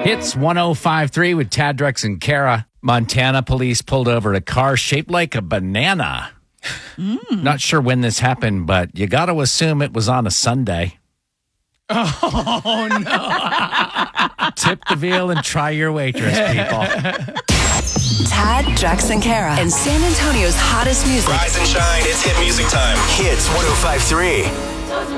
Hits 105.3 with Tad, Drex, and Kara. Montana police pulled over a car shaped like a banana. Not sure when this happened, but you got to assume it was on a Sunday. Oh, no. Tip the veal and try your waitress, people. Tad, Drex, and Kara, and San Antonio's hottest music. Rise and shine. It's hit music time. Hits 105.3.